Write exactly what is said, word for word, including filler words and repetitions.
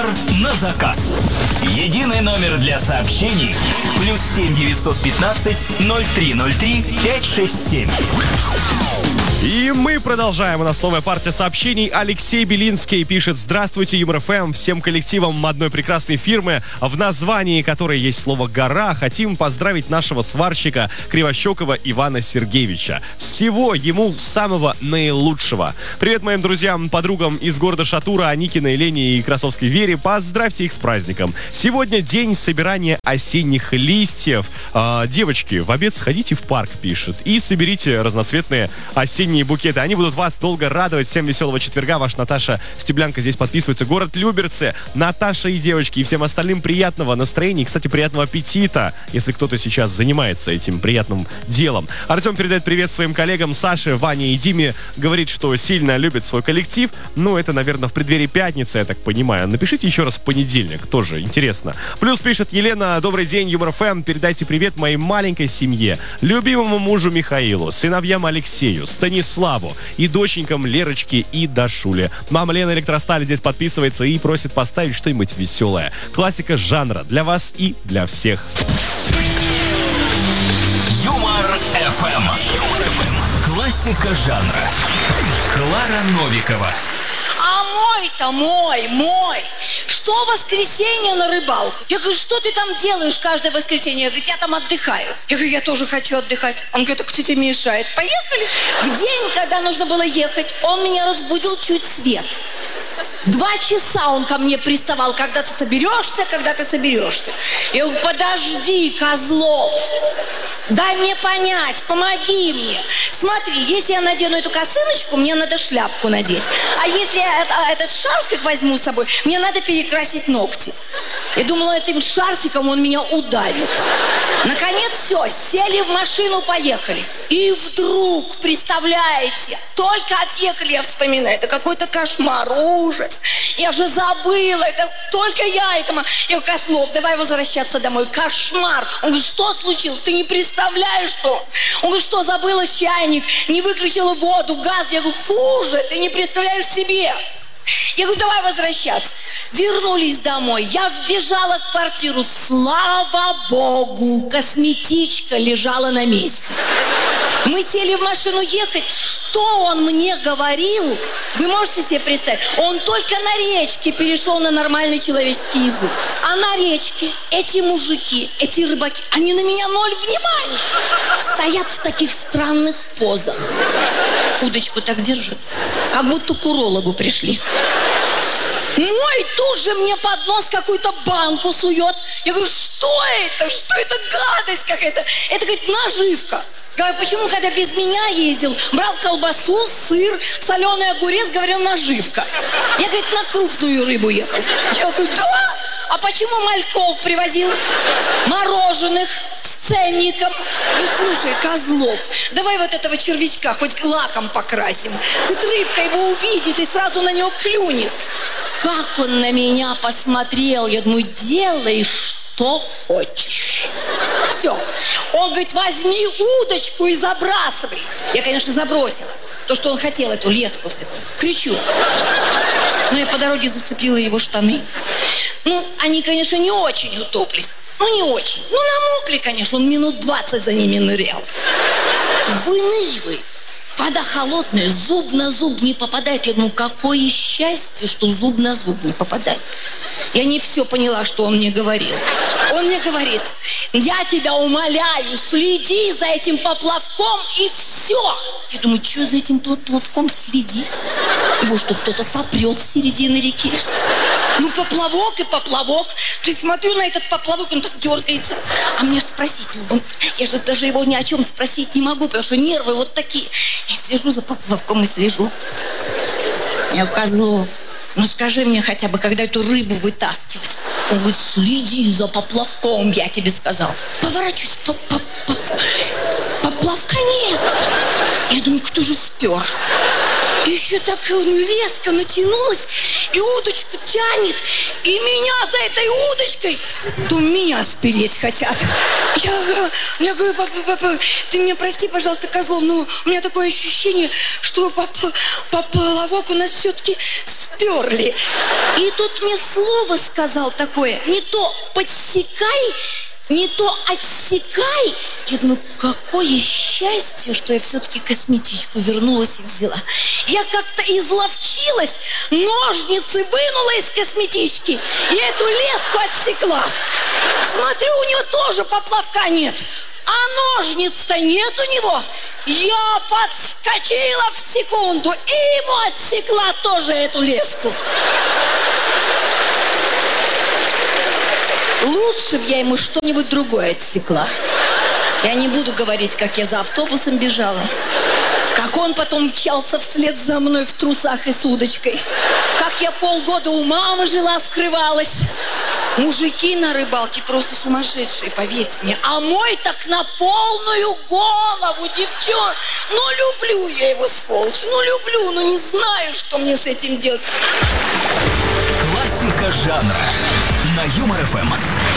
на заказ. Единый номер для сообщений. Плюс семь девятьсот пятнадцать ноль три ноль три пять шесть семь. И мы продолжаем. У нас новая партия сообщений. Алексей Белинский пишет: здравствуйте, Юмор ФМ, всем коллективам одной прекрасной фирмы, в названии которой есть слово «гора», хотим поздравить нашего сварщика Кривощекова Ивана Сергеевича. Всего ему самого наилучшего. Привет моим друзьям, подругам из города Шатура, Аникиной, Лене и Красовской Вере. Поздравьте их с праздником. Сегодня день собирания осенних листьев. А, девочки, в обед сходите в парк, пишет, и соберите разноцветные осенние букеты. Они будут вас долго радовать. Всем веселого четверга. Ваш Наташа Стеблянка здесь подписывается. Город Люберцы. Наташа и девочки. И всем остальным приятного настроения. И, кстати, приятного аппетита, если кто-то сейчас занимается этим приятным делом. Артем передает привет своим коллегам Саше, Ване и Диме. Говорит, что сильно любит свой коллектив. Ну, это, наверное, в преддверии пятницы, я так понимаю. Напишите еще раз в понедельник. Тоже интересно. Плюс пишет Елена: добрый день, Юмор ФМ. Передайте привет моей маленькой семье. Любимому мужу Михаилу, сыновьям Алексею, Станиславу и доченькам Лерочке и Дашуле. Мама Лена Электросталь здесь подписывается и просит поставить что-нибудь веселое. Классика жанра для вас и для всех. Юмор ФМ. Классика жанра. Клара Новикова. А мой-то мой, мой. Что в воскресенье на рыбалку? Я говорю, что ты там делаешь каждое воскресенье? Я говорю, я там отдыхаю. Я говорю, я тоже хочу отдыхать. Он говорит, а кто тебе мешает? Поехали. В день, когда нужно было ехать, он меня разбудил чуть свет. Два часа он ко мне приставал, когда ты соберешься, когда ты соберешься. Я говорю, подожди, Козлов. Дай мне понять, помоги мне. Смотри, если я надену эту косыночку, мне надо шляпку надеть. А если я этот шарфик возьму с собой, мне надо перекрасить ногти. Я думала, этим шарфиком он меня удавит. Наконец все, сели в машину, поехали. И вдруг, представляете, только отъехали, я вспоминаю, это какой-то кошмар, ужас. Я же забыла, это только я этому. Я говорю, Козлов, давай возвращаться домой. Кошмар. Он говорит, что случилось? Ты не представляешь, что? Он говорит, что забыла чайник, не выключила воду, газ. Я говорю, хуже, ты не представляешь себе. Я говорю, давай возвращаться. Вернулись домой. Я вбежала в квартиру. Слава Богу, косметичка лежала на месте. Мы сели в машину ехать. Что он мне говорил? Вы можете себе представить? Он только на речке перешел на нормальный человеческий язык. А на речке эти мужики, эти рыбаки, они на меня ноль внимания. Стоят в таких странных позах. Удочку так держат, как будто к урологу пришли. Мой тут же мне под нос какую-то банку сует. Я говорю, что это? Что это гадость какая-то? Это, говорит, наживка. Говорю, почему, когда без меня ездил, брал колбасу, сыр, соленый огурец, говорил, наживка. Я, говорит, на крупную рыбу ехал. Я говорю, да? А почему мальков привозил? Мороженых. Ценником. Ну, слушай, Козлов, давай вот этого червячка хоть лаком покрасим. Хоть рыбка его увидит и сразу на него клюнет. Как он на меня посмотрел. Я думаю, делай, что хочешь. Все. Он говорит, возьми удочку и забрасывай. Я, конечно, забросила. То, что он хотел, эту леску с эту. Кричу. Но я по дороге зацепила его штаны. Ну, они, конечно, не очень утоплись. Ну, не очень. Ну, намокли, конечно. Он минут двадцать за ними нырял. Выныривает. Вода холодная, зуб на зуб не попадает. Я думаю, какое счастье, что зуб на зуб не попадает. Я не все поняла, что он мне говорил. Он мне говорит, я тебя умоляю, следи за этим поплавком и все. Я думаю, что за этим поплавком следить? Его что, кто-то сопрет с середины реки? Что? Ну, поплавок и поплавок. Ты смотрю на этот поплавок, он так дергается. А мне же спросить его, я же даже его ни о чем спросить не могу, потому что нервы вот такие. Я слежу за поплавком и слежу. Я говорю, Козлов, ну скажи мне хотя бы, когда эту рыбу вытаскивать. Он говорит, следи за поплавком, я тебе сказал. Поворачиваюсь, по -по -по поплавка нет. Я думаю, кто же спер? И еще так резко натянулась, и удочку тянет, и меня за этой удочкой, то меня спереть хотят. Я, я говорю, папа, папа, ты меня прости, пожалуйста, Козлов, но у меня такое ощущение, что папа, поплавок у нас все-таки сперли. И тут мне слово сказал такое, не то подсекай, не то отсекай. Я думаю, какое счастье, что я все-таки косметичку вернулась и взяла. Я как-то изловчилась, ножницы вынула из косметички и эту леску отсекла. Смотрю, у него тоже поплавка нет, а ножниц-то нет у него. Я подскочила в секунду и ему отсекла тоже эту леску. Лучше бы я ему что-нибудь другое отсекла. Я не буду говорить, как я за автобусом бежала, как он потом мчался вслед за мной в трусах и с удочкой, как я полгода у мамы жила, скрывалась. Мужики на рыбалке просто сумасшедшие, поверьте мне. А мой так на полную голову, девчон. Ну, люблю я его, сволочь, ну, люблю, но не знаю, что мне с этим делать. Классика жанра на Юмор ФМ.